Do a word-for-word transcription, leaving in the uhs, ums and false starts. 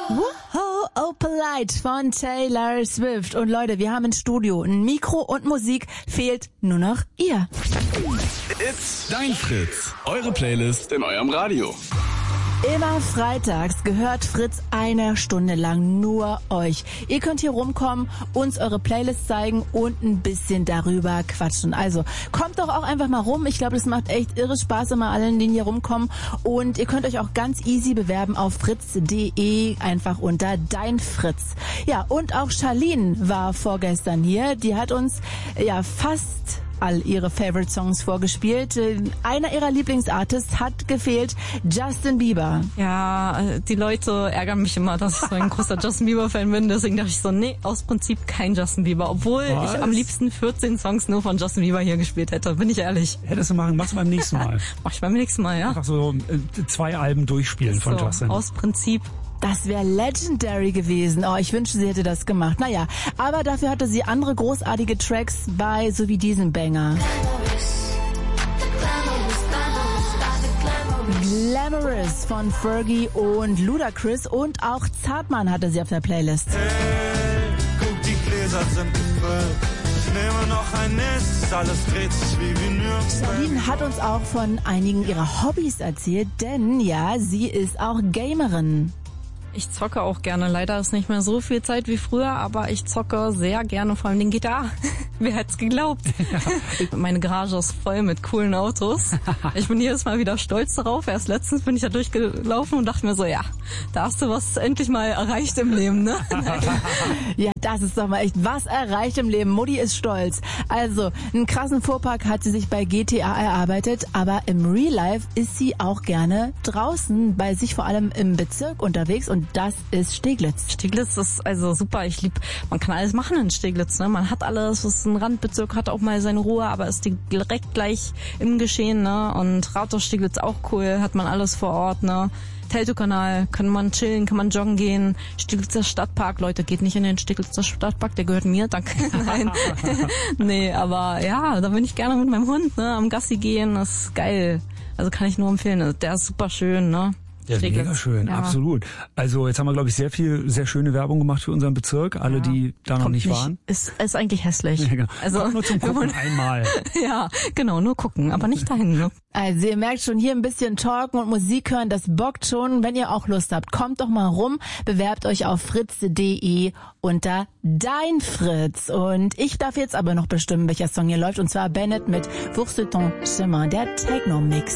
Whoa, oh polite von Taylor Swift. Und Leute, wir haben ein Studio, ein Mikro und Musik, fehlt nur noch ihr. It's Dein Fritz, eure Playlist in eurem Radio. Immer freitags gehört Fritz eine Stunde lang nur euch. Ihr könnt hier rumkommen, uns eure Playlist zeigen und ein bisschen darüber quatschen. Also kommt doch auch einfach mal rum. Ich glaube, das macht echt irre Spaß, immer allen, die hier rumkommen. Und ihr könnt euch auch ganz easy bewerben auf fritz punkt de, einfach unter Dein Fritz. Ja, und auch Charlene war vorgestern hier. Die hat uns ja fast all ihre Favorite Songs vorgespielt. Einer ihrer Lieblingsartists hat gefehlt, Justin Bieber. Ja, die Leute ärgern mich immer, dass ich so ein großer Justin Bieber-Fan bin. Deswegen dachte ich so, nee, aus Prinzip kein Justin Bieber. Obwohl Was? ich am liebsten vierzehn Songs nur von Justin Bieber hier gespielt hätte, bin ich ehrlich. Hättest du machen, machst du beim nächsten Mal. Mach ich beim nächsten Mal, ja. Einfach so äh, zwei Alben durchspielen von so, Justin. Aus Prinzip. Das wäre legendary gewesen. Oh, ich wünschte, sie hätte das gemacht. Naja, aber dafür hatte sie andere großartige Tracks bei, so wie diesen Banger. Glamorous von Fergie und Ludacris und auch Zartmann hatte sie auf der Playlist. Hey, guck, die Gläser sind gefüllt. Ich nehme noch ein nächstes, alles dreht sich wie Vinyl. Charlene hat uns auch von einigen ihrer Hobbys erzählt, denn ja, sie ist auch Gamerin. Ich zocke auch gerne. Leider ist nicht mehr so viel Zeit wie früher, aber ich zocke sehr gerne, vor allem den G T A. Wer hätte es geglaubt? Ja. Meine Garage ist voll mit coolen Autos. Ich bin jedes Mal wieder stolz darauf. Erst letztens bin ich da durchgelaufen und dachte mir so, ja, da hast du was endlich mal erreicht im Leben, ne? Ja, das ist doch mal echt was erreicht im Leben. Mutti ist stolz. Also, einen krassen Fuhrpark hat sie sich bei G T A erarbeitet, aber im Real Life ist sie auch gerne draußen, bei sich vor allem im Bezirk unterwegs, und das ist Steglitz. Steglitz ist also super. Ich lieb, man kann alles machen in Steglitz, ne? Man hat alles, was ein Randbezirk hat, auch mal seine Ruhe, aber ist direkt gleich im Geschehen, ne? Und Rathaus Steglitz auch cool, hat man alles vor Ort, ne? Teltow-Kanal, kann man chillen, kann man joggen gehen. Steglitzer Stadtpark, Leute, geht nicht in den Steglitzer Stadtpark, der gehört mir, danke. Nein. Nee, aber ja, da bin ich gerne mit meinem Hund, ne? Am Gassi gehen, das ist geil. Also kann ich nur empfehlen, der ist super schön, ne? Ja, Steglitz. mega schön, ja. Absolut. Also jetzt haben wir, glaube ich, sehr viel, sehr schöne Werbung gemacht für unseren Bezirk. Alle, ja. die da noch nicht, nicht waren. Ist, ist eigentlich hässlich. Ja, genau. Also nur zum Gucken einmal. Ja, genau, nur gucken, aber nicht dahin. Ne? Also ihr merkt schon, hier ein bisschen talken und Musik hören, das bockt schon. Wenn ihr auch Lust habt, kommt doch mal rum, bewerbt euch auf fritz punkt de unter Dein Fritz. Und ich darf jetzt aber noch bestimmen, welcher Song hier läuft, und zwar Bennett mit Pour ce ton chemin, der Techno-Mix.